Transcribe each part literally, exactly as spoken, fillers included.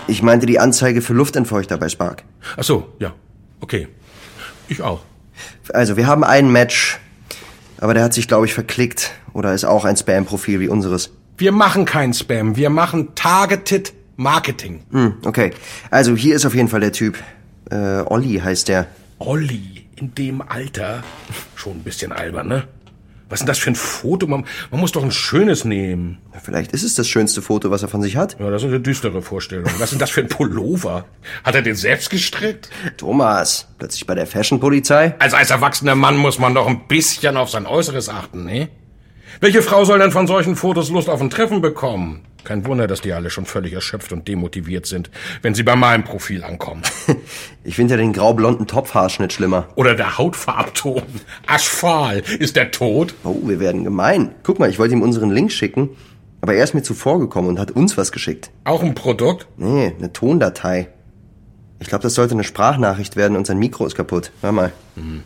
Ich meinte die Anzeige für Luftentfeuchter bei Spark. Ach so, ja. Okay. Ich auch. Also, wir haben ein Match, aber der hat sich, glaube ich, verklickt. Oder ist auch ein Spam-Profil wie unseres. Wir machen kein Spam, wir machen Targeted Marketing. Hm, okay. Also, hier ist auf jeden Fall der Typ. Äh, Olli heißt der. Olli, in dem Alter? Schon ein bisschen albern, ne? Was ist denn das für ein Foto? Man, man muss doch ein schönes nehmen. Vielleicht ist es das schönste Foto, was er von sich hat. Ja, das ist eine düstere Vorstellung. Was ist denn das für ein Pullover? Hat er den selbst gestrickt? Thomas, plötzlich bei der Fashion-Polizei? Also als erwachsener Mann muss man doch ein bisschen auf sein Äußeres achten, ne? Welche Frau soll denn von solchen Fotos Lust auf ein Treffen bekommen? Kein Wunder, dass die alle schon völlig erschöpft und demotiviert sind, wenn sie bei meinem Profil ankommen. Ich finde ja den grau-blonden Topfhaarschnitt schlimmer. Oder der Hautfarbton. Aschfahl. Ist der tot? Oh, wir werden gemein. Guck mal, ich wollte ihm unseren Link schicken, aber er ist mir zuvor gekommen und hat uns was geschickt. Auch ein Produkt? Nee, eine Tondatei. Ich glaube, das sollte eine Sprachnachricht werden und sein Mikro ist kaputt. Hör mal. Mhm.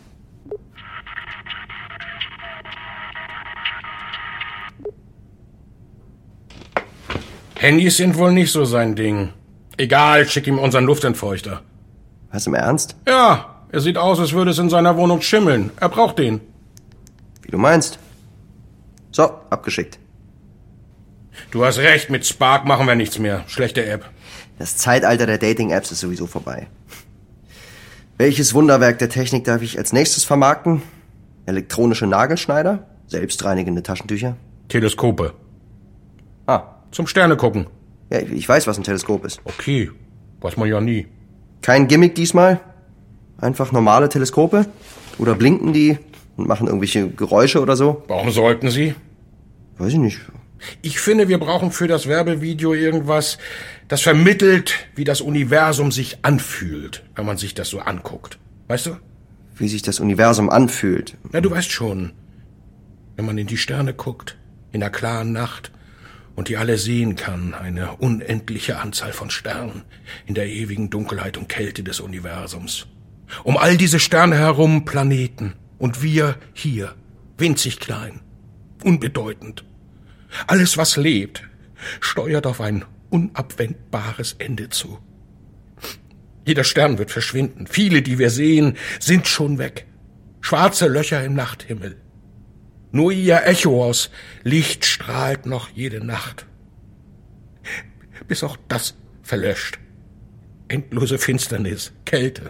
Handys sind wohl nicht so sein Ding. Egal, schick ihm unseren Luftentfeuchter. Was, im Ernst? Ja, er sieht aus, als würde es in seiner Wohnung schimmeln. Er braucht den. Wie du meinst. So, abgeschickt. Du hast recht, mit Spark machen wir nichts mehr. Schlechte App. Das Zeitalter der Dating-Apps ist sowieso vorbei. Welches Wunderwerk der Technik darf ich als nächstes vermarkten? Elektronische Nagelschneider? Selbstreinigende Taschentücher? Teleskope. Ah. Zum Sterne gucken. Ja, ich weiß, was ein Teleskop ist. Okay, weiß man ja nie. Kein Gimmick diesmal? Einfach normale Teleskope? Oder blinken die und machen irgendwelche Geräusche oder so? Warum sollten sie? Weiß ich nicht. Ich finde, wir brauchen für das Werbevideo irgendwas, das vermittelt, wie das Universum sich anfühlt, wenn man sich das so anguckt. Weißt du? Wie sich das Universum anfühlt? Na, du weißt schon. Wenn man in die Sterne guckt, in der klaren Nacht, und die alle sehen kann, eine unendliche Anzahl von Sternen in der ewigen Dunkelheit und Kälte des Universums. Um all diese Sterne herum Planeten und wir hier, winzig klein, unbedeutend. Alles, was lebt, steuert auf ein unabwendbares Ende zu. Jeder Stern wird verschwinden. Viele, die wir sehen, sind schon weg. Schwarze Löcher im Nachthimmel. Nur ihr Echo aus Licht strahlt noch jede Nacht. Bis auch das verlöscht. Endlose Finsternis, Kälte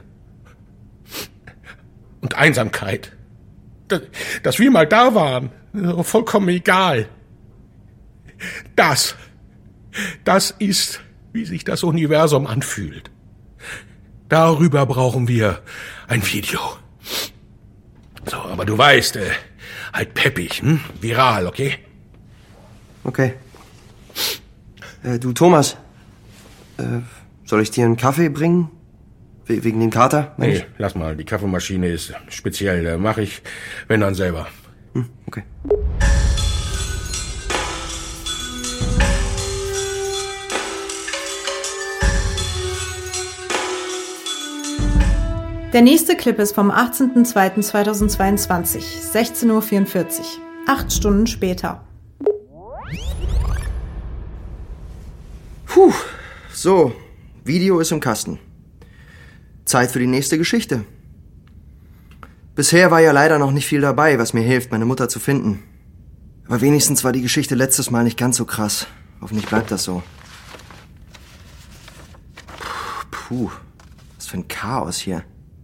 und Einsamkeit. Dass, dass wir mal da waren, vollkommen egal. Das, das ist, wie sich das Universum anfühlt. Darüber brauchen wir ein Video. So, aber du weißt, äh, halt peppig, hm? Viral, okay? Okay. Äh, du, Thomas, äh, soll ich dir einen Kaffee bringen? We- wegen dem Kater? Nee, lass mal, die Kaffeemaschine ist speziell, da mach ich, wenn dann selber. Hm, okay. Der nächste Clip ist vom achtzehnten zweiten zweitausendzweiundzwanzig, sechzehn Uhr vierundvierzig. Acht Stunden später. Puh, so, Video ist im Kasten. Zeit für die nächste Geschichte. Bisher war ja leider noch nicht viel dabei, was mir hilft, meine Mutter zu finden. Aber wenigstens war die Geschichte letztes Mal nicht ganz so krass. Hoffentlich bleibt das so. Puh, was für ein Chaos hier.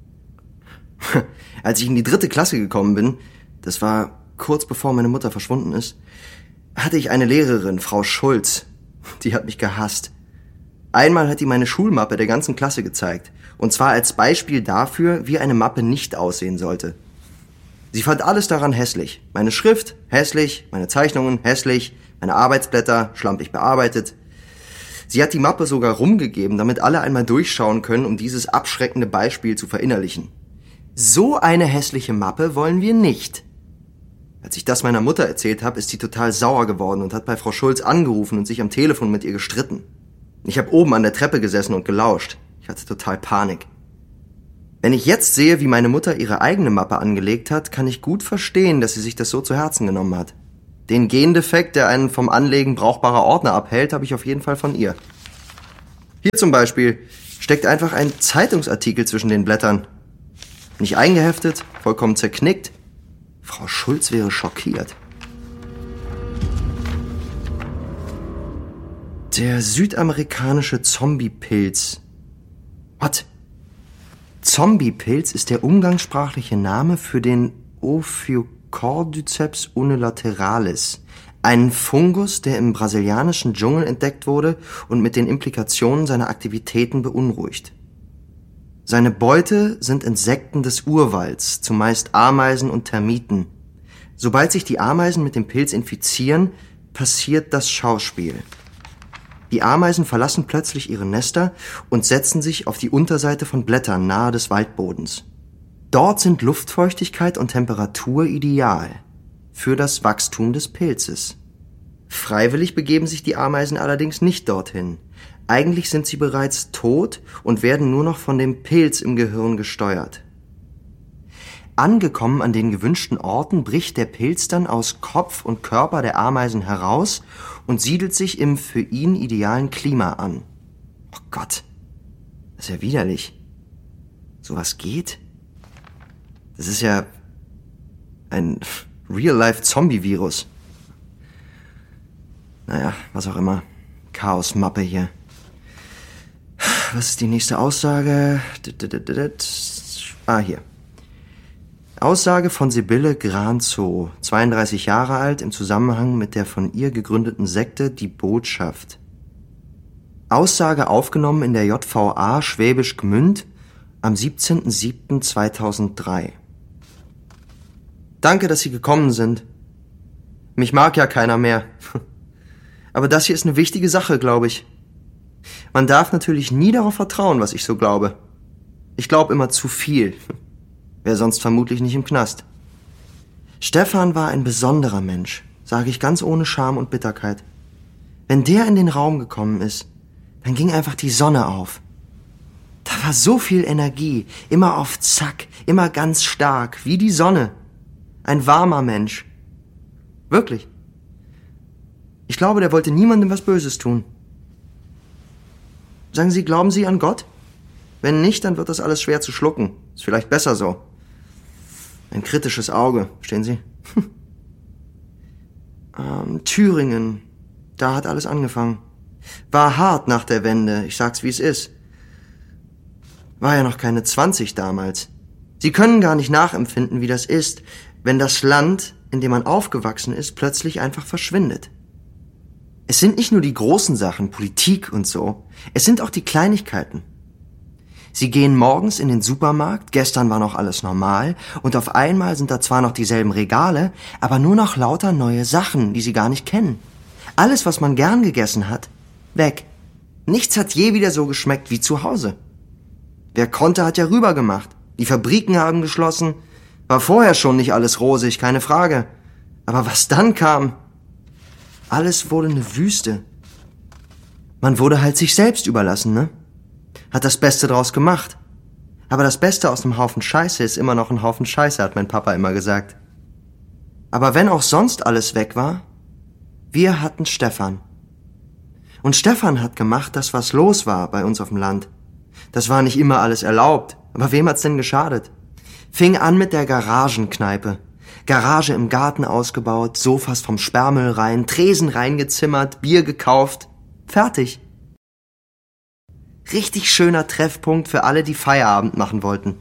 Als ich in die dritte Klasse gekommen bin, das war kurz bevor meine Mutter verschwunden ist, hatte ich eine Lehrerin, Frau Schulz. Die hat mich gehasst. Einmal hat die meine Schulmappe der ganzen Klasse gezeigt. Und zwar als Beispiel dafür, wie eine Mappe nicht aussehen sollte. Sie fand alles daran hässlich. Meine Schrift, hässlich. Meine Zeichnungen, hässlich. Meine Arbeitsblätter, schlampig bearbeitet. Sie hat die Mappe sogar rumgegeben, damit alle einmal durchschauen können, um dieses abschreckende Beispiel zu verinnerlichen. So eine hässliche Mappe wollen wir nicht. Als ich das meiner Mutter erzählt habe, ist sie total sauer geworden und hat bei Frau Schulz angerufen und sich am Telefon mit ihr gestritten. Ich habe oben an der Treppe gesessen und gelauscht. Ich hatte total Panik. Wenn ich jetzt sehe, wie meine Mutter ihre eigene Mappe angelegt hat, kann ich gut verstehen, dass sie sich das so zu Herzen genommen hat. Den Gendefekt, der einen vom Anlegen brauchbarer Ordner abhält, habe ich auf jeden Fall von ihr. Hier zum Beispiel steckt einfach ein Zeitungsartikel zwischen den Blättern. Nicht eingeheftet, vollkommen zerknickt. Frau Schulz wäre schockiert. Der südamerikanische Zombiepilz. What? Zombiepilz ist der umgangssprachliche Name für den Ophiocordyceps unilateralis, einen Fungus, der im brasilianischen Dschungel entdeckt wurde und mit den Implikationen seiner Aktivitäten beunruhigt. Seine Beute sind Insekten des Urwalds, zumeist Ameisen und Termiten. Sobald sich die Ameisen mit dem Pilz infizieren, passiert das Schauspiel. Die Ameisen verlassen plötzlich ihre Nester und setzen sich auf die Unterseite von Blättern nahe des Waldbodens. Dort sind Luftfeuchtigkeit und Temperatur ideal für das Wachstum des Pilzes. Freiwillig begeben sich die Ameisen allerdings nicht dorthin. Eigentlich sind sie bereits tot und werden nur noch von dem Pilz im Gehirn gesteuert. Angekommen an den gewünschten Orten bricht der Pilz dann aus Kopf und Körper der Ameisen heraus und siedelt sich im für ihn idealen Klima an. Oh Gott, das ist ja widerlich. Sowas geht? Das ist ja ein Real-Life-Zombie-Virus. Naja, was auch immer. Chaos-Mappe hier. Was ist die nächste Aussage? Ah, hier. Aussage von Sibylle Granzow, zweiunddreißig Jahre alt, im Zusammenhang mit der von ihr gegründeten Sekte Die Botschaft. Aussage aufgenommen in der J V A Schwäbisch Gmünd am siebzehnten siebten zweitausenddrei. Danke, dass Sie gekommen sind. Mich mag ja keiner mehr. Aber das hier ist eine wichtige Sache, glaube ich. Man darf natürlich nie darauf vertrauen, was ich so glaube. Ich glaube immer zu viel. Wäre sonst vermutlich nicht im Knast. Stefan war ein besonderer Mensch, sage ich ganz ohne Scham und Bitterkeit. Wenn der in den Raum gekommen ist, dann ging einfach die Sonne auf. Da war so viel Energie, immer auf Zack, immer ganz stark, wie die Sonne. Ein warmer Mensch. Wirklich. Ich glaube, der wollte niemandem was Böses tun. Sagen Sie, glauben Sie an Gott? Wenn nicht, dann wird das alles schwer zu schlucken. Ist vielleicht besser so. Ein kritisches Auge, verstehen Sie? ähm, Thüringen, da hat alles angefangen. War hart nach der Wende, ich sag's wie es ist. War ja noch keine zwanzig damals. Sie können gar nicht nachempfinden, wie das ist, wenn das Land, in dem man aufgewachsen ist, plötzlich einfach verschwindet. Es sind nicht nur die großen Sachen, Politik und so, es sind auch die Kleinigkeiten. Sie gehen morgens in den Supermarkt, gestern war noch alles normal, und auf einmal sind da zwar noch dieselben Regale, aber nur noch lauter neue Sachen, die Sie gar nicht kennen. Alles, was man gern gegessen hat, weg. Nichts hat je wieder so geschmeckt wie zu Hause. Wer konnte, hat ja rübergemacht. Die Fabriken haben geschlossen. War vorher schon nicht alles rosig, keine Frage. Aber was dann kam, alles wurde eine Wüste. Man wurde halt sich selbst überlassen, ne? Hat das Beste draus gemacht. Aber das Beste aus einem Haufen Scheiße ist immer noch ein Haufen Scheiße, hat mein Papa immer gesagt. Aber wenn auch sonst alles weg war, wir hatten Stefan. Und Stefan hat gemacht, das was los war bei uns auf dem Land. Das war nicht immer alles erlaubt, aber wem hat's denn geschadet? Fing an mit der Garagenkneipe. Garage im Garten ausgebaut, Sofas vom Sperrmüll rein, Tresen reingezimmert, Bier gekauft. Fertig. Richtig schöner Treffpunkt für alle, die Feierabend machen wollten.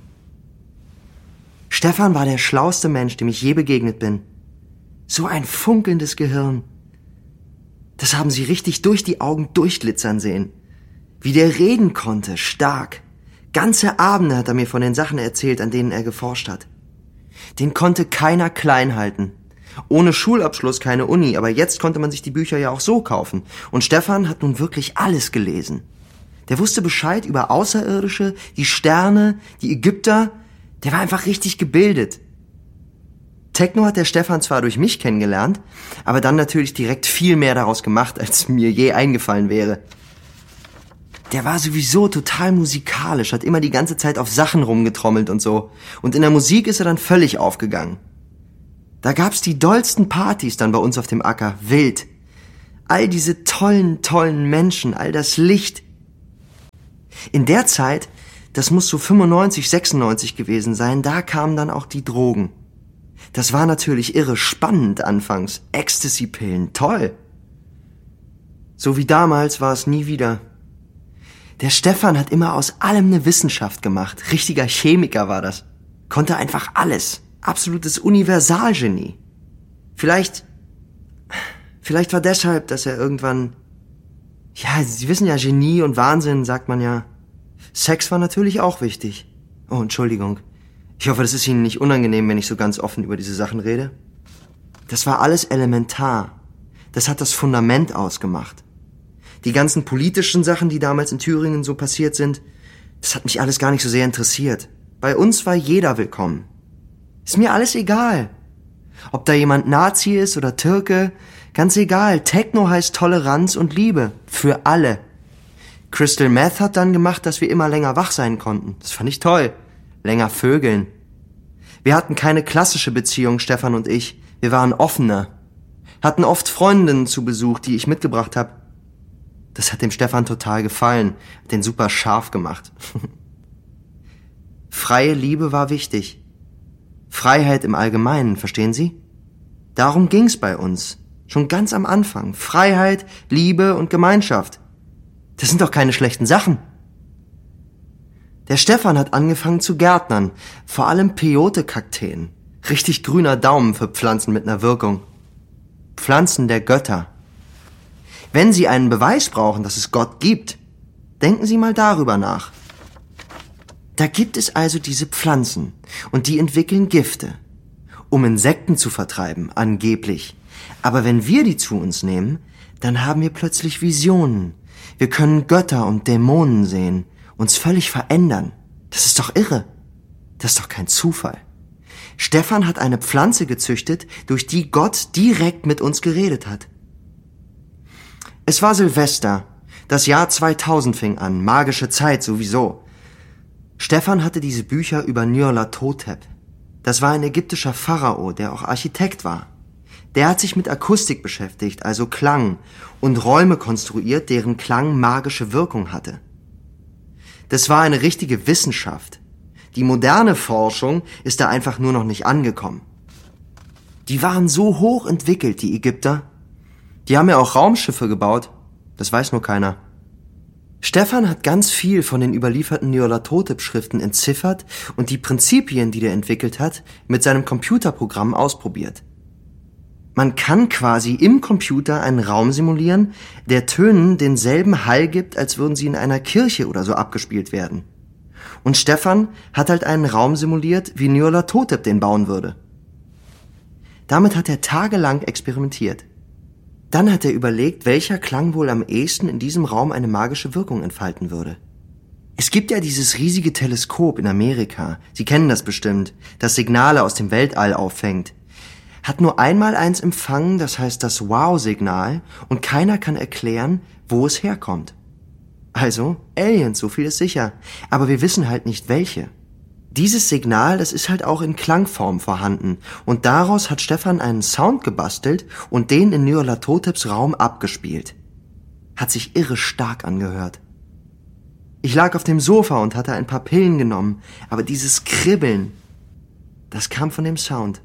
Stefan war der schlauste Mensch, dem ich je begegnet bin. So ein funkelndes Gehirn. Das haben Sie richtig durch die Augen durchglitzern sehen. Wie der reden konnte, stark. Ganze Abende hat er mir von den Sachen erzählt, an denen er geforscht hat. Den konnte keiner klein halten. Ohne Schulabschluss keine Uni, aber jetzt konnte man sich die Bücher ja auch so kaufen. Und Stefan hat nun wirklich alles gelesen. Der wusste Bescheid über Außerirdische, die Sterne, die Ägypter. Der war einfach richtig gebildet. Techno hat der Stefan zwar durch mich kennengelernt, aber dann natürlich direkt viel mehr daraus gemacht, als mir je eingefallen wäre. Der war sowieso total musikalisch, hat immer die ganze Zeit auf Sachen rumgetrommelt und so. Und in der Musik ist er dann völlig aufgegangen. Da gab's die dollsten Partys dann bei uns auf dem Acker, wild. All diese tollen, tollen Menschen, all das Licht. In der Zeit, das muss so fünfundneunzig, sechsundneunzig gewesen sein, da kamen dann auch die Drogen. Das war natürlich irre spannend anfangs. Ecstasy-Pillen, toll. So wie damals war es nie wieder. Der Stefan hat immer aus allem eine Wissenschaft gemacht. Richtiger Chemiker war das. Konnte einfach alles. Absolutes Universalgenie. Vielleicht, vielleicht war deshalb, dass er irgendwann, ja, Sie wissen ja, Genie und Wahnsinn, sagt man ja. Sex war natürlich auch wichtig. Oh, Entschuldigung. Ich hoffe, das ist Ihnen nicht unangenehm, wenn ich so ganz offen über diese Sachen rede. Das war alles elementar. Das hat das Fundament ausgemacht. Die ganzen politischen Sachen, die damals in Thüringen so passiert sind, das hat mich alles gar nicht so sehr interessiert. Bei uns war jeder willkommen. Ist mir alles egal. Ob da jemand Nazi ist oder Türke, ganz egal. Techno heißt Toleranz und Liebe. Für alle. Crystal Meth hat dann gemacht, dass wir immer länger wach sein konnten. Das fand ich toll. Länger vögeln. Wir hatten keine klassische Beziehung, Stefan und ich. Wir waren offener. Hatten oft Freundinnen zu Besuch, die ich mitgebracht habe. Das hat dem Stefan total gefallen. Hat den super scharf gemacht. Freie Liebe war wichtig. Freiheit im Allgemeinen, verstehen Sie? Darum ging's bei uns. Schon ganz am Anfang. Freiheit, Liebe und Gemeinschaft. Das sind doch keine schlechten Sachen. Der Stefan hat angefangen zu gärtnern. Vor allem Peyote-Kakteen. Richtig grüner Daumen für Pflanzen mit einer Wirkung. Pflanzen der Götter. Wenn Sie einen Beweis brauchen, dass es Gott gibt, denken Sie mal darüber nach. Da gibt es also diese Pflanzen und die entwickeln Gifte, um Insekten zu vertreiben, angeblich. Aber wenn wir die zu uns nehmen, dann haben wir plötzlich Visionen. Wir können Götter und Dämonen sehen, uns völlig verändern. Das ist doch irre. Das ist doch kein Zufall. Stefan hat eine Pflanze gezüchtet, durch die Gott direkt mit uns geredet hat. Es war Silvester. Das Jahr zweitausend fing an, magische Zeit sowieso. Stefan hatte diese Bücher über Nyarlathotep. Das war ein ägyptischer Pharao, der auch Architekt war. Der hat sich mit Akustik beschäftigt, also Klang, und Räume konstruiert, deren Klang magische Wirkung hatte. Das war eine richtige Wissenschaft. Die moderne Forschung ist da einfach nur noch nicht angekommen. Die waren so hoch entwickelt, die Ägypter. Die haben ja auch Raumschiffe gebaut. Das weiß nur keiner. Stefan hat ganz viel von den überlieferten Nyarlathotep-Schriften entziffert und die Prinzipien, die der entwickelt hat, mit seinem Computerprogramm ausprobiert. Man kann quasi im Computer einen Raum simulieren, der Tönen denselben Hall gibt, als würden sie in einer Kirche oder so abgespielt werden. Und Stefan hat halt einen Raum simuliert, wie Nyarlathotep den bauen würde. Damit hat er tagelang experimentiert. Dann hat er überlegt, welcher Klang wohl am ehesten in diesem Raum eine magische Wirkung entfalten würde. Es gibt ja dieses riesige Teleskop in Amerika, Sie kennen das bestimmt, das Signale aus dem Weltall auffängt. Hat nur einmal eins empfangen, das heißt das Wow-Signal, und keiner kann erklären, wo es herkommt. Also Aliens, so viel ist sicher, aber wir wissen halt nicht welche. Dieses Signal, das ist halt auch in Klangform vorhanden und daraus hat Stefan einen Sound gebastelt und den in Nyarlathoteps Raum abgespielt. Hat sich irre stark angehört. Ich lag auf dem Sofa und hatte ein paar Pillen genommen, aber dieses Kribbeln, das kam von dem Sound.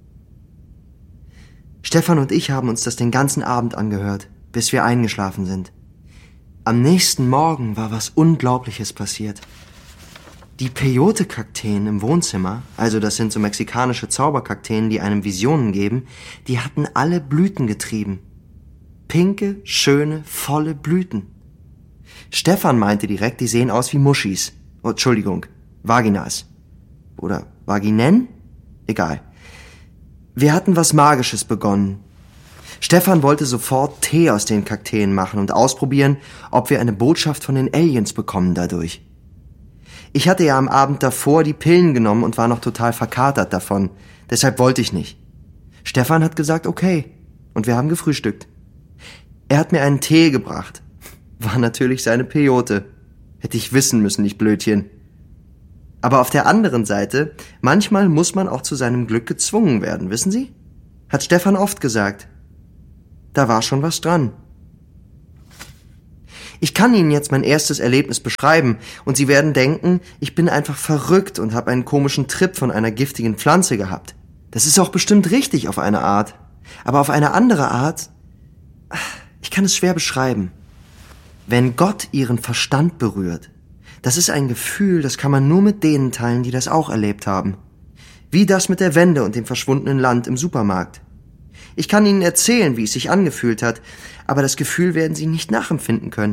Stefan und ich haben uns das den ganzen Abend angehört, bis wir eingeschlafen sind. Am nächsten Morgen war was Unglaubliches passiert. Die Peyote-Kakteen im Wohnzimmer, also das sind so mexikanische Zauberkakteen, die einem Visionen geben, die hatten alle Blüten getrieben. Pinke, schöne, volle Blüten. Stefan meinte direkt, die sehen aus wie Muschis. Oh, Entschuldigung, Vaginas. Oder Vaginen? Egal. Wir hatten was Magisches begonnen. Stefan wollte sofort Tee aus den Kakteen machen und ausprobieren, ob wir eine Botschaft von den Aliens bekommen dadurch. Ich hatte ja am Abend davor die Pillen genommen und war noch total verkatert davon. Deshalb wollte ich nicht. Stefan hat gesagt, okay. Und wir haben gefrühstückt. Er hat mir einen Tee gebracht. War natürlich seine Peyote. Hätte ich wissen müssen, ich Blödchen. Aber auf der anderen Seite, manchmal muss man auch zu seinem Glück gezwungen werden, wissen Sie? Hat Stefan oft gesagt. Da war schon was dran. Ich kann Ihnen jetzt mein erstes Erlebnis beschreiben und Sie werden denken, ich bin einfach verrückt und habe einen komischen Trip von einer giftigen Pflanze gehabt. Das ist auch bestimmt richtig auf eine Art. Aber auf eine andere Art, ich kann es schwer beschreiben. Wenn Gott Ihren Verstand berührt, das ist ein Gefühl, das kann man nur mit denen teilen, die das auch erlebt haben. Wie das mit der Wende und dem verschwundenen Land im Supermarkt. Ich kann Ihnen erzählen, wie es sich angefühlt hat, aber das Gefühl werden Sie nicht nachempfinden können.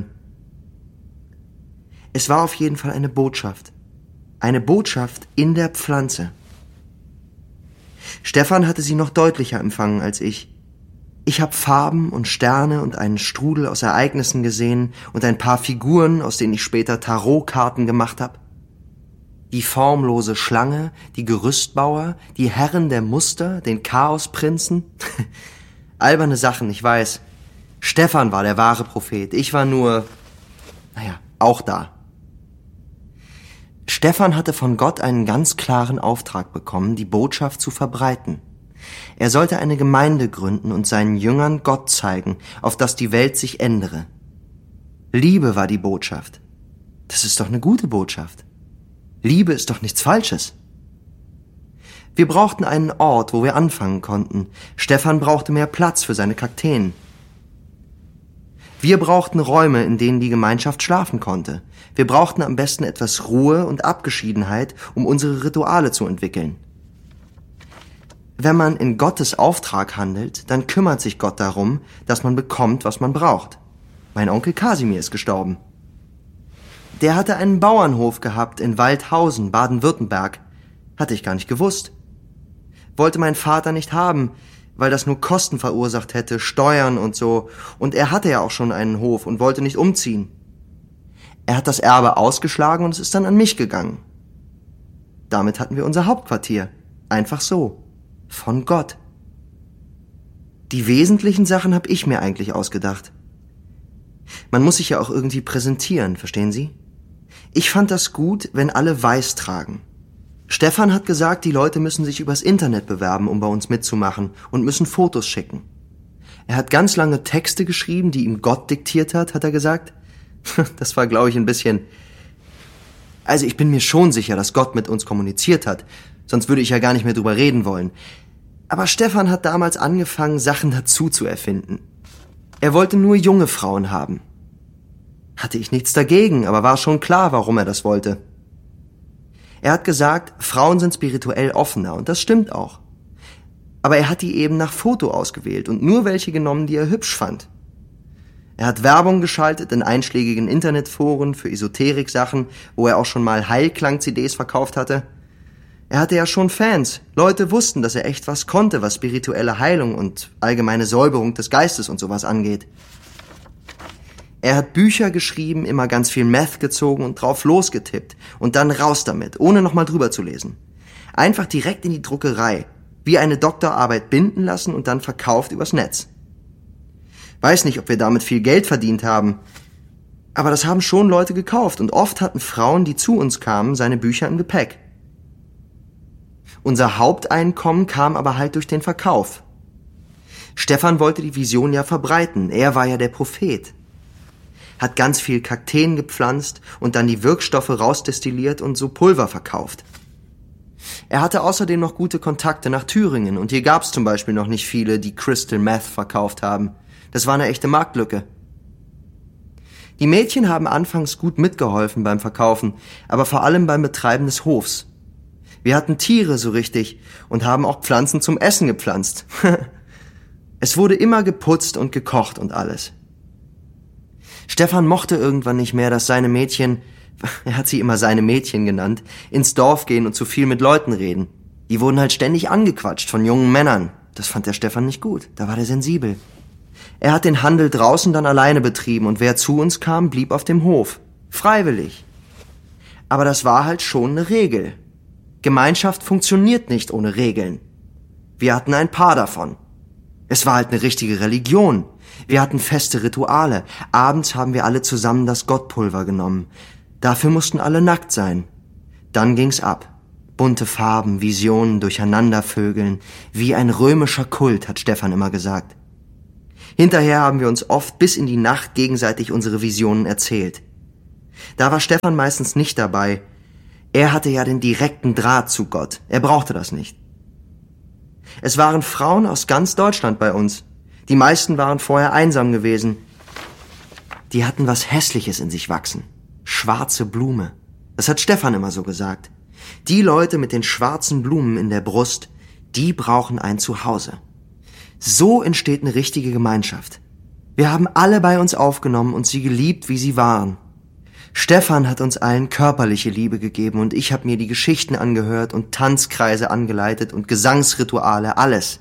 Es war auf jeden Fall eine Botschaft. Eine Botschaft in der Pflanze. Stefan hatte sie noch deutlicher empfangen als ich. Ich habe Farben und Sterne und einen Strudel aus Ereignissen gesehen und ein paar Figuren, aus denen ich später Tarotkarten gemacht habe. Die formlose Schlange, die Gerüstbauer, die Herren der Muster, den Chaosprinzen. Alberne Sachen, ich weiß. Stefan war der wahre Prophet. Ich war nur, naja, auch da. Stefan hatte von Gott einen ganz klaren Auftrag bekommen, die Botschaft zu verbreiten. Er sollte eine Gemeinde gründen und seinen Jüngern Gott zeigen, auf dass die Welt sich ändere. Liebe war die Botschaft. Das ist doch eine gute Botschaft. Liebe ist doch nichts Falsches. Wir brauchten einen Ort, wo wir anfangen konnten. Stefan brauchte mehr Platz für seine Kakteen. Wir brauchten Räume, in denen die Gemeinschaft schlafen konnte. Wir brauchten am besten etwas Ruhe und Abgeschiedenheit, um unsere Rituale zu entwickeln. Wenn man in Gottes Auftrag handelt, dann kümmert sich Gott darum, dass man bekommt, was man braucht. Mein Onkel Kasimir ist gestorben. Der hatte einen Bauernhof gehabt in Waldhausen, Baden-Württemberg. Hatte ich gar nicht gewusst. Wollte mein Vater nicht haben, weil das nur Kosten verursacht hätte, Steuern und so. Und er hatte ja auch schon einen Hof und wollte nicht umziehen. Er hat das Erbe ausgeschlagen und es ist dann an mich gegangen. Damit hatten wir unser Hauptquartier. Einfach so. Von Gott. Die wesentlichen Sachen habe ich mir eigentlich ausgedacht. Man muss sich ja auch irgendwie präsentieren, verstehen Sie? Ich fand das gut, wenn alle weiß tragen. Stefan hat gesagt, die Leute müssen sich übers Internet bewerben, um bei uns mitzumachen und müssen Fotos schicken. Er hat ganz lange Texte geschrieben, die ihm Gott diktiert hat, hat er gesagt. Das war, glaube ich, ein bisschen... Also ich bin mir schon sicher, dass Gott mit uns kommuniziert hat, sonst würde ich ja gar nicht mehr drüber reden wollen. Aber Stefan hat damals angefangen, Sachen dazu zu erfinden. Er wollte nur junge Frauen haben. Hatte ich nichts dagegen, aber war schon klar, warum er das wollte. Er hat gesagt, Frauen sind spirituell offener, und das stimmt auch. Aber er hat die eben nach Foto ausgewählt und nur welche genommen, die er hübsch fand. Er hat Werbung geschaltet in einschlägigen Internetforen für Esoterik-Sachen, wo er auch schon mal Heilklang-C Ds verkauft hatte. Er hatte ja schon Fans. Leute wussten, dass er echt was konnte, was spirituelle Heilung und allgemeine Säuberung des Geistes und sowas angeht. Er hat Bücher geschrieben, immer ganz viel Meth gezogen und drauf losgetippt und dann raus damit, ohne nochmal drüber zu lesen. Einfach direkt in die Druckerei, wie eine Doktorarbeit binden lassen und dann verkauft übers Netz. Weiß nicht, ob wir damit viel Geld verdient haben, aber das haben schon Leute gekauft und oft hatten Frauen, die zu uns kamen, seine Bücher im Gepäck. Unser Haupteinkommen kam aber halt durch den Verkauf. Stefan wollte die Vision ja verbreiten, er war ja der Prophet. Hat ganz viel Kakteen gepflanzt und dann die Wirkstoffe rausdestilliert und so Pulver verkauft. Er hatte außerdem noch gute Kontakte nach Thüringen und hier gab's zum Beispiel noch nicht viele, die Crystal Meth verkauft haben. Das war eine echte Marktlücke. Die Mädchen haben anfangs gut mitgeholfen beim Verkaufen, aber vor allem beim Betreiben des Hofs. Wir hatten Tiere so richtig und haben auch Pflanzen zum Essen gepflanzt. Es wurde immer geputzt und gekocht und alles. Stefan mochte irgendwann nicht mehr, dass seine Mädchen, er hat sie immer seine Mädchen genannt, ins Dorf gehen und zu viel mit Leuten reden. Die wurden halt ständig angequatscht von jungen Männern. Das fand der Stefan nicht gut, da war der sensibel. Er hat den Handel draußen dann alleine betrieben und wer zu uns kam, blieb auf dem Hof. Freiwillig. Aber das war halt schon eine Regel. Gemeinschaft funktioniert nicht ohne Regeln. Wir hatten ein paar davon. Es war halt eine richtige Religion. Wir hatten feste Rituale. Abends haben wir alle zusammen das Gottpulver genommen. Dafür mussten alle nackt sein. Dann ging's ab. Bunte Farben, Visionen, Durcheinandervögeln. Wie ein römischer Kult, hat Stefan immer gesagt. Hinterher haben wir uns oft bis in die Nacht gegenseitig unsere Visionen erzählt. Da war Stefan meistens nicht dabei. Er hatte ja den direkten Draht zu Gott. Er brauchte das nicht. Es waren Frauen aus ganz Deutschland bei uns. Die meisten waren vorher einsam gewesen. Die hatten was Hässliches in sich wachsen. Schwarze Blume. Das hat Stefan immer so gesagt. Die Leute mit den schwarzen Blumen in der Brust, die brauchen ein Zuhause. So entsteht eine richtige Gemeinschaft. Wir haben alle bei uns aufgenommen und sie geliebt, wie sie waren. Stefan hat uns allen körperliche Liebe gegeben und ich habe mir die Geschichten angehört und Tanzkreise angeleitet und Gesangsrituale, alles.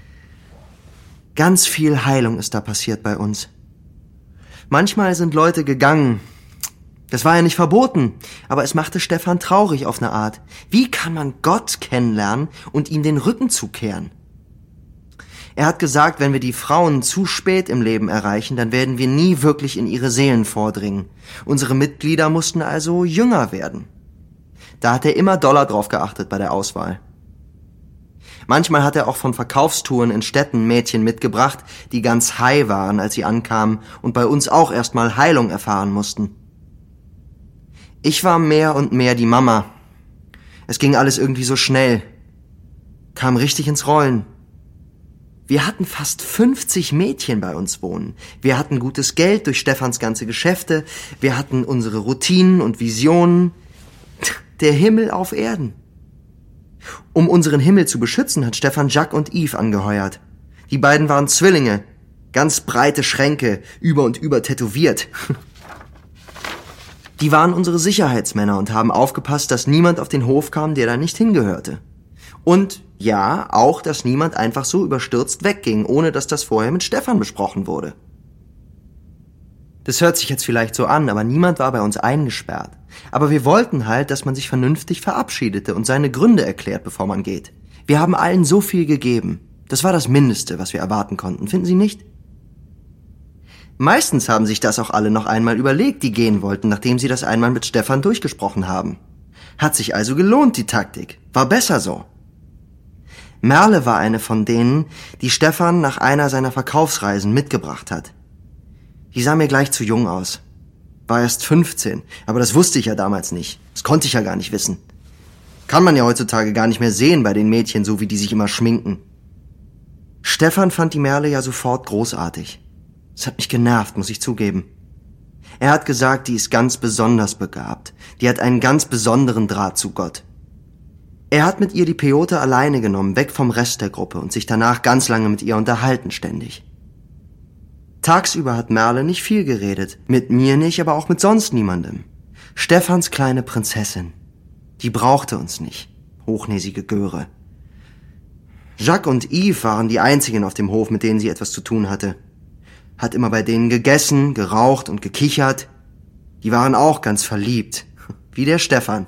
Ganz viel Heilung ist da passiert bei uns. Manchmal sind Leute gegangen. Das war ja nicht verboten, aber es machte Stefan traurig auf eine Art. Wie kann man Gott kennenlernen und ihm den Rücken zukehren? Er hat gesagt, wenn wir die Frauen zu spät im Leben erreichen, dann werden wir nie wirklich in ihre Seelen vordringen. Unsere Mitglieder mussten also jünger werden. Da hat er immer doller drauf geachtet bei der Auswahl. Manchmal hat er auch von Verkaufstouren in Städten Mädchen mitgebracht, die ganz high waren, als sie ankamen und bei uns auch erstmal Heilung erfahren mussten. Ich war mehr und mehr die Mama. Es ging alles irgendwie so schnell. Kam richtig ins Rollen. Wir hatten fast fünfzig Mädchen bei uns wohnen. Wir hatten gutes Geld durch Stefans ganze Geschäfte. Wir hatten unsere Routinen und Visionen. Der Himmel auf Erden. Um unseren Himmel zu beschützen, hat Stefan Jacques und Yves angeheuert. Die beiden waren Zwillinge. Ganz breite Schränke, über und über tätowiert. Die waren unsere Sicherheitsmänner und haben aufgepasst, dass niemand auf den Hof kam, der da nicht hingehörte. Und ja, auch, dass niemand einfach so überstürzt wegging, ohne dass das vorher mit Stefan besprochen wurde. Das hört sich jetzt vielleicht so an, aber niemand war bei uns eingesperrt. Aber wir wollten halt, dass man sich vernünftig verabschiedete und seine Gründe erklärt, bevor man geht. Wir haben allen so viel gegeben. Das war das Mindeste, was wir erwarten konnten, finden Sie nicht? Meistens haben sich das auch alle noch einmal überlegt, die gehen wollten, nachdem sie das einmal mit Stefan durchgesprochen haben. Hat sich also gelohnt, die Taktik. War besser so. Merle war eine von denen, die Stefan nach einer seiner Verkaufsreisen mitgebracht hat. Die sah mir gleich zu jung aus. War erst fünfzehn, aber das wusste ich ja damals nicht. Das konnte ich ja gar nicht wissen. Kann man ja heutzutage gar nicht mehr sehen bei den Mädchen, so wie die sich immer schminken. Stefan fand die Merle ja sofort großartig. Das hat mich genervt, muss ich zugeben. Er hat gesagt, die ist ganz besonders begabt. Die hat einen ganz besonderen Draht zu Gott. Er hat mit ihr die Peyote alleine genommen, weg vom Rest der Gruppe und sich danach ganz lange mit ihr unterhalten ständig. Tagsüber hat Merle nicht viel geredet, mit mir nicht, aber auch mit sonst niemandem. Stefans kleine Prinzessin, die brauchte uns nicht, hochnäsige Göre. Jacques und Yves waren die einzigen auf dem Hof, mit denen sie etwas zu tun hatte. Hat immer bei denen gegessen, geraucht und gekichert. Die waren auch ganz verliebt, wie der Stefan.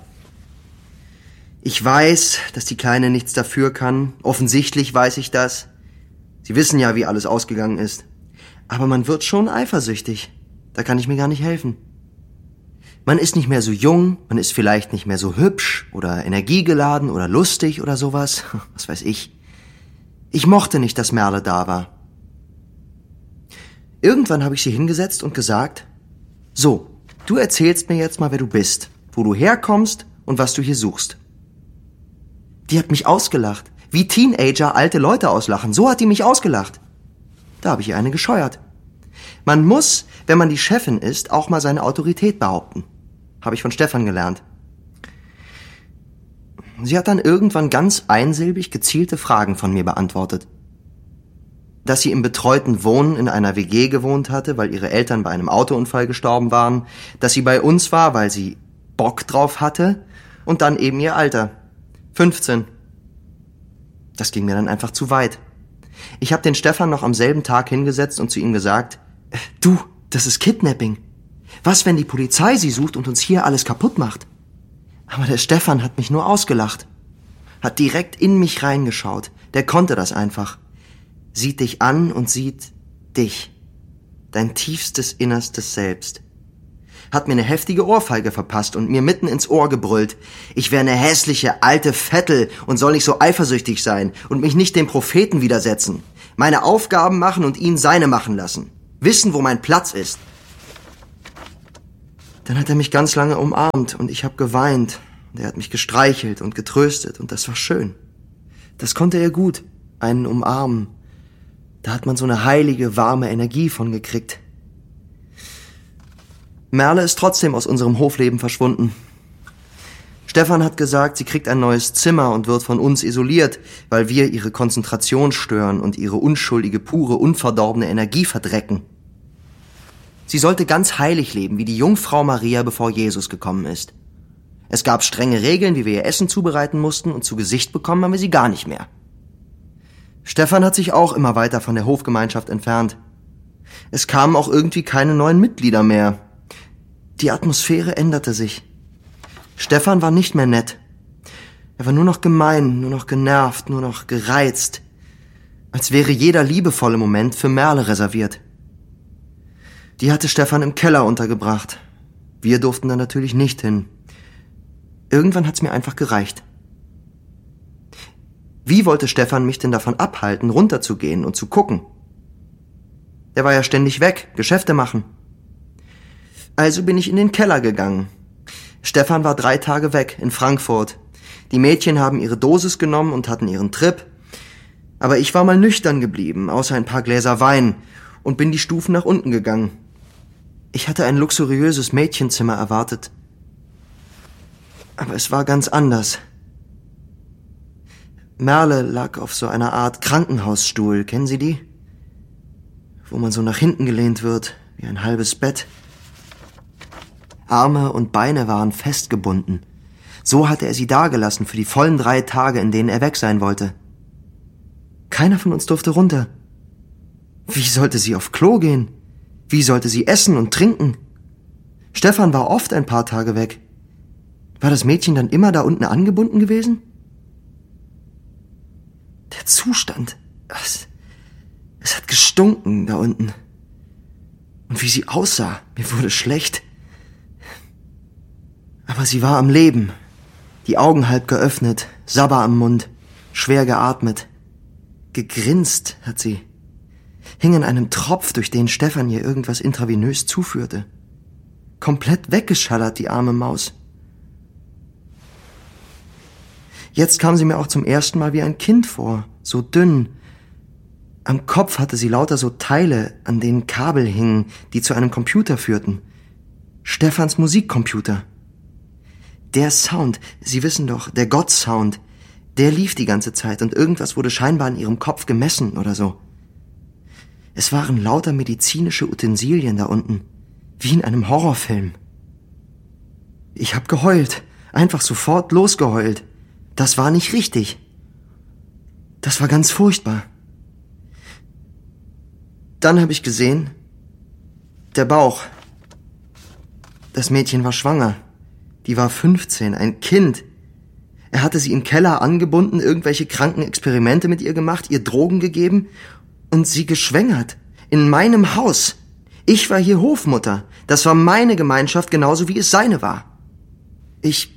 Ich weiß, dass die Kleine nichts dafür kann. Offensichtlich weiß ich das. Sie wissen ja, wie alles ausgegangen ist. Aber man wird schon eifersüchtig. Da kann ich mir gar nicht helfen. Man ist nicht mehr so jung, man ist vielleicht nicht mehr so hübsch oder energiegeladen oder lustig oder sowas. Was weiß ich. Ich mochte nicht, dass Merle da war. Irgendwann habe ich sie hingesetzt und gesagt, so, du erzählst mir jetzt mal, wer du bist, wo du herkommst und was du hier suchst. Die hat mich ausgelacht. Wie Teenager alte Leute auslachen. So hat die mich ausgelacht. Da habe ich ihr eine gescheuert. Man muss, wenn man die Chefin ist, auch mal seine Autorität behaupten. Habe ich von Stefan gelernt. Sie hat dann irgendwann ganz einsilbig gezielte Fragen von mir beantwortet. Dass sie im betreuten Wohnen in einer W G gewohnt hatte, weil ihre Eltern bei einem Autounfall gestorben waren. Dass sie bei uns war, weil sie Bock drauf hatte. Und dann eben ihr Alter. fünfzehn. Das ging mir dann einfach zu weit. Ich habe den Stefan noch am selben Tag hingesetzt und zu ihm gesagt, du, das ist Kidnapping. Was, wenn die Polizei sie sucht und uns hier alles kaputt macht? Aber der Stefan hat mich nur ausgelacht. Hat direkt in mich reingeschaut. Der konnte das einfach. Sieht dich an und sieht dich. Dein tiefstes, innerstes Selbst. Hat mir eine heftige Ohrfeige verpasst und mir mitten ins Ohr gebrüllt. Ich wäre eine hässliche, alte Vettel und soll nicht so eifersüchtig sein und mich nicht dem Propheten widersetzen. Meine Aufgaben machen und ihn seine machen lassen. Wissen, wo mein Platz ist. Dann hat er mich ganz lange umarmt und ich habe geweint. Und er hat mich gestreichelt und getröstet und das war schön. Das konnte er gut, einen umarmen. Da hat man so eine heilige, warme Energie von gekriegt. Merle ist trotzdem aus unserem Hofleben verschwunden. Stefan hat gesagt, sie kriegt ein neues Zimmer und wird von uns isoliert, weil wir ihre Konzentration stören und ihre unschuldige, pure, unverdorbene Energie verdrecken. Sie sollte ganz heilig leben, wie die Jungfrau Maria, bevor Jesus gekommen ist. Es gab strenge Regeln, wie wir ihr Essen zubereiten mussten, und zu Gesicht bekommen haben wir sie gar nicht mehr. Stefan hat sich auch immer weiter von der Hofgemeinschaft entfernt. Es kamen auch irgendwie keine neuen Mitglieder mehr. Die Atmosphäre änderte sich. Stefan war nicht mehr nett. Er war nur noch gemein, nur noch genervt, nur noch gereizt. Als wäre jeder liebevolle Moment für Merle reserviert. Die hatte Stefan im Keller untergebracht. Wir durften da natürlich nicht hin. Irgendwann hat's mir einfach gereicht. Wie wollte Stefan mich denn davon abhalten, runterzugehen und zu gucken? Er war ja ständig weg, Geschäfte machen. Also bin ich in den Keller gegangen. Stefan war drei Tage weg, in Frankfurt. Die Mädchen haben ihre Dosis genommen und hatten ihren Trip. Aber ich war mal nüchtern geblieben, außer ein paar Gläser Wein, und bin die Stufen nach unten gegangen. Ich hatte ein luxuriöses Mädchenzimmer erwartet. Aber es war ganz anders. Merle lag auf so einer Art Krankenhausstuhl, kennen Sie die? Wo man so nach hinten gelehnt wird, wie ein halbes Bett. Arme und Beine waren festgebunden. So hatte er sie dagelassen für die vollen drei Tage, in denen er weg sein wollte. Keiner von uns durfte runter. Wie sollte sie auf Klo gehen? Wie sollte sie essen und trinken? Stefan war oft ein paar Tage weg. War das Mädchen dann immer da unten angebunden gewesen? Der Zustand. Es, es hat gestunken da unten. Und wie sie aussah, mir wurde schlecht. Aber sie war am Leben. Die Augen halb geöffnet, Sabber am Mund, schwer geatmet. Gegrinst hat sie. Hing an einem Tropf, durch den Stefan ihr irgendwas intravenös zuführte. Komplett weggeschallert, die arme Maus. Jetzt kam sie mir auch zum ersten Mal wie ein Kind vor, so dünn. Am Kopf hatte sie lauter so Teile, an denen Kabel hingen, die zu einem Computer führten. Stefans Musikcomputer. Der Sound, Sie wissen doch, der Gott-Sound, der lief die ganze Zeit und irgendwas wurde scheinbar in ihrem Kopf gemessen oder so. Es waren lauter medizinische Utensilien da unten, wie in einem Horrorfilm. Ich hab geheult, einfach sofort losgeheult. Das war nicht richtig. Das war ganz furchtbar. Dann habe ich gesehen, der Bauch. Das Mädchen war schwanger. Die war fünfzehn, ein Kind. Er hatte sie im Keller angebunden, irgendwelche kranken Experimente mit ihr gemacht, ihr Drogen gegeben und sie geschwängert. In meinem Haus. Ich war hier Hofmutter. Das war meine Gemeinschaft, genauso wie es seine war. Ich